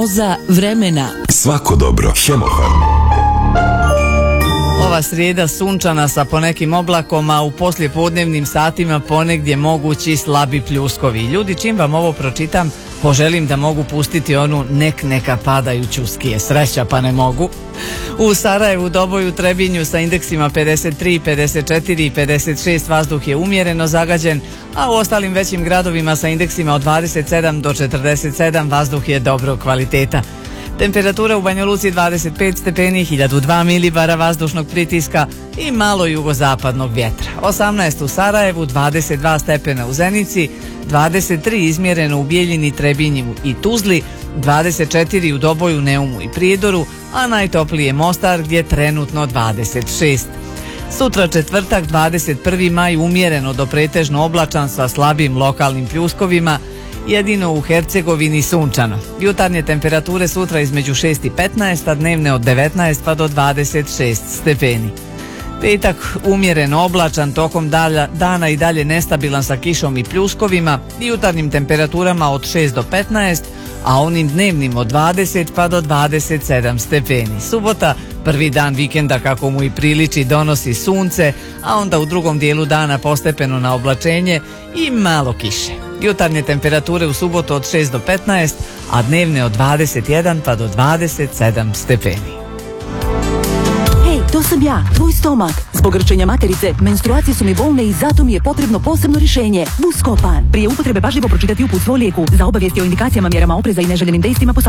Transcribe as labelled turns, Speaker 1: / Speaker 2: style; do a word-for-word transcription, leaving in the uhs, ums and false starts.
Speaker 1: Prognoza vremena.
Speaker 2: Svako dobro. Hemofarm.
Speaker 3: Ova srijeda sunčana sa ponekim oblakom, a u poslijepodnevnim satima ponegdje mogući slabi pljuskovi. Ljudi, čim vam ovo pročitam, poželim da mogu pustiti onu nek neka padaju čuskije. Sreća pa ne mogu. U Sarajevu, Doboju, Trebinju sa indeksima pedeset tri, pedeset četiri i pedeset šest vazduh je umjereno zagađen, a u ostalim većim gradovima sa indeksima od dvadeset sedam do četrdeset sedam vazduh je dobrog kvaliteta. Temperatura u Banja Luci dvadeset pet stepeni, hiljadu dva milibara vazdušnog pritiska i malo jugozapadnog vjetra. osamnaest u Sarajevu, dvadeset dva stepena u Zenici, dvadeset tri izmjereno u Bijeljini, Trebinju i Tuzli, dvadeset četiri u Doboju, Neumu i Prijedoru, a najtoplije Mostar gdje trenutno dvadeset šest. Sutra četvrtak, dvadeset prvi maj, umjereno do pretežno oblačan sa slabim lokalnim pljuskovima, jedino u Hercegovini sunčano. Jutarnje temperature sutra između šest i petnaest, a dnevne od devetnaest pa do dvadeset šest stepeni. Petak umjereno oblačan, tokom dalja, dana i dalje nestabilan sa kišom i pljuskovima i jutarnjim temperaturama od šest do petnaest, a onim dnevnim od dvadeset pa do dvadeset sedam stepeni. Subota, prvi dan vikenda kako mu i priliči, donosi sunce, a onda u drugom dijelu dana postepeno na oblačenje i malo kiše. Jutarnje temperature u subotu od šest do petnaest, a dnevne od dvadeset jedan pa do dvadeset sedam stepeni.
Speaker 4: Hej, to sam ja, tvoj stomak. Zbog grčenja materice, menstruacije su mi bolne i zato mi je potrebno posebno rješenje. Buscopan. Prije upotrebe pažljivo pročitati uputstvo o lijeku. Za obavijesti o indikacijama, mjerama opreza i neželjenim dejstvima